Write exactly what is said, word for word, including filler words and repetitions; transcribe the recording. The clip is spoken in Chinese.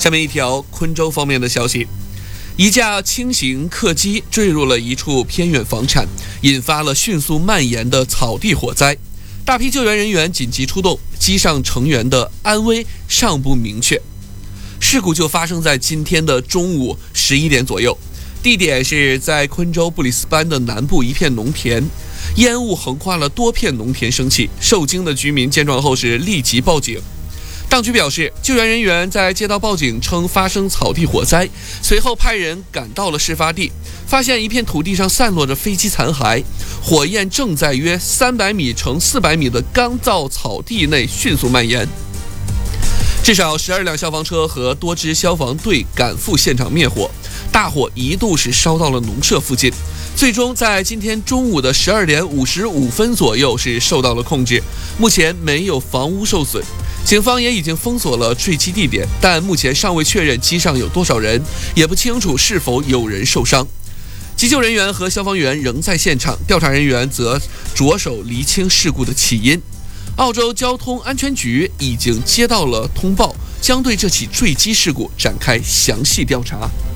下面一条昆州方面的消息，一架轻型客机坠入了一处偏远房产，引发了迅速蔓延的草地火灾。大批救援人员紧急出动，机上成员的安危尚不明确。事故就发生在今天的中午十一点左右，地点是在昆州布里斯班的南部一片农田，烟雾横跨了多片农田升起。受惊的居民见状后是立即报警。当局表示，救援人员在接到报警称发生草地火灾，随后派人赶到了事发地，发现一片土地上散落着飞机残骸，火焰正在约三百米乘四百米的干燥草地内迅速蔓延。至少十二辆消防车和多支消防队赶赴现场灭火，大火一度是烧到了农舍附近，最终在今天中午的十二点五十五分左右是受到了控制。目前没有房屋受损，警方也已经封锁了坠机地点，但目前尚未确认机上有多少人，也不清楚是否有人受伤。急救人员和消防员仍在现场，调查人员则着手厘清事故的起因。澳洲交通安全局已经接到了通报，将对这起坠机事故展开详细调查。